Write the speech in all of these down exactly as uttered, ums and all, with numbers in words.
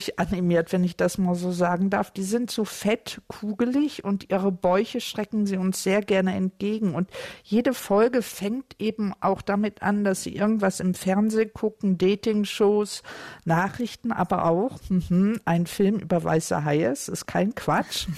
künstlich animiert, wenn ich das mal so sagen darf. Die sind so fett, kugelig und ihre Bäuche strecken sie uns sehr gerne entgegen. Und jede Folge fängt eben auch damit an, dass sie irgendwas im Fernsehen gucken, Dating-Shows, Nachrichten, aber auch mhm, ein Film über weiße Haie, ist kein Quatsch.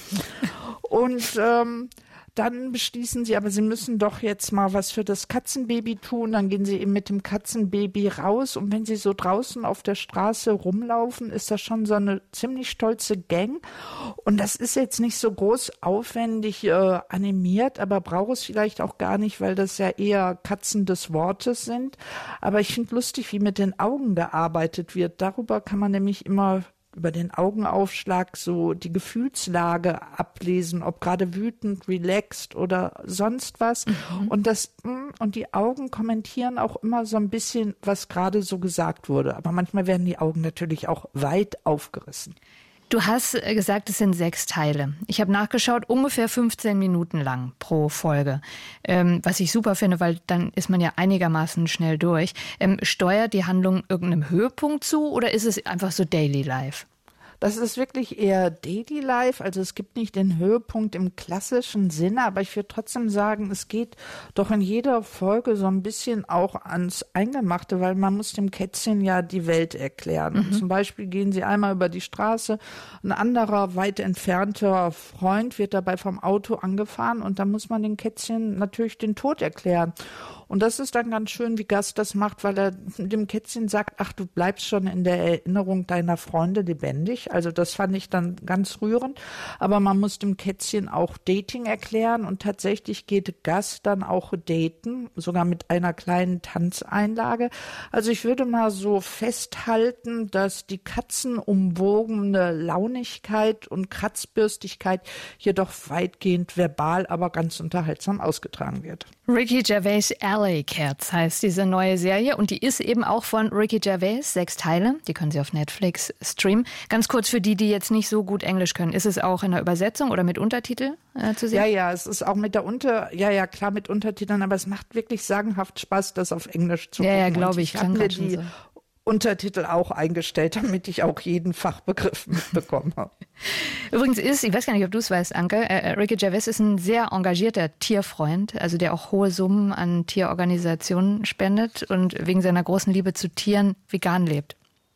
Und ähm, dann beschließen sie, aber sie müssen doch jetzt mal was für das Katzenbaby tun. Dann gehen sie eben mit dem Katzenbaby raus. Und wenn sie so draußen auf der Straße rumlaufen, ist das schon so eine ziemlich stolze Gang. Und das ist jetzt nicht so groß aufwendig äh, animiert, aber braucht es vielleicht auch gar nicht, weil das ja eher Katzen des Wortes sind. Aber ich finde lustig, wie mit den Augen gearbeitet wird. Darüber kann man nämlich immer über den Augenaufschlag so die Gefühlslage ablesen, ob gerade wütend, relaxed oder sonst was. Mhm. Und das und die Augen kommentieren auch immer so ein bisschen, was gerade so gesagt wurde. Aber manchmal werden die Augen natürlich auch weit aufgerissen. Du hast gesagt, es sind sechs Teile. Ich habe nachgeschaut, ungefähr fünfzehn Minuten lang pro Folge. Ähm, was ich super finde, weil dann ist man ja einigermaßen schnell durch. Ähm, steuert die Handlung irgendeinem Höhepunkt zu oder ist es einfach so Daily Life? Das ist wirklich eher Daily Life, also es gibt nicht den Höhepunkt im klassischen Sinne, aber ich würde trotzdem sagen, es geht doch in jeder Folge so ein bisschen auch ans Eingemachte, weil man muss dem Kätzchen ja die Welt erklären. Mhm. Zum Beispiel gehen sie einmal über die Straße, ein anderer weit entfernter Freund wird dabei vom Auto angefahren und da muss man dem Kätzchen natürlich den Tod erklären. Und das ist dann ganz schön, wie Gast das macht, weil er dem Kätzchen sagt, ach, du bleibst schon in der Erinnerung deiner Freunde lebendig. Also das fand ich dann ganz rührend. Aber man muss dem Kätzchen auch Dating erklären und tatsächlich geht Gast dann auch daten, sogar mit einer kleinen Tanzeinlage. Also ich würde mal so festhalten, dass die katzenumwogene Launigkeit und Kratzbürstigkeit jedoch weitgehend verbal, aber ganz unterhaltsam ausgetragen wird. Ricky Gervais Alley Cats heißt diese neue Serie und die ist eben auch von Ricky Gervais, sechs Teile, die können Sie auf Netflix streamen. Ganz kurz für die, die jetzt nicht so gut Englisch können, ist es auch in der Übersetzung oder mit Untertitel äh, zu sehen? Ja, ja, es ist auch mit der Unter, ja, ja, klar mit Untertiteln, aber es macht wirklich sagenhaft Spaß, das auf Englisch zu gucken. Ja, ja, glaube ich. Ich habe mir die so. Untertitel auch eingestellt, damit ich auch jeden Fachbegriff mitbekomme. Übrigens ist, ich weiß gar nicht, ob du es weißt, Anke, äh, Ricky Gervais ist ein sehr engagierter Tierfreund, also der auch hohe Summen an Tierorganisationen spendet und wegen seiner großen Liebe zu Tieren vegan lebt.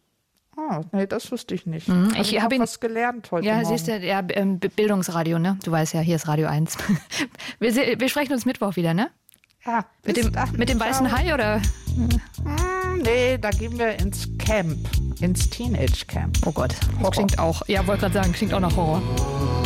Oh, nee, das wusste ich nicht. Mhm. Ich, ich habe hab ihn, was gelernt heute Ja, Morgen. siehst du, ja, Bildungsradio, ne? Du weißt ja, hier ist Radio eins. wir, wir sprechen uns Mittwoch wieder, ne? Ja. Mit dem, mit dem weißen Hai, oder? Hm, nee, da gehen wir ins Camp, ins Teenage Camp. Oh Gott, das klingt auch, ja, wollte gerade sagen, klingt auch nach Horror.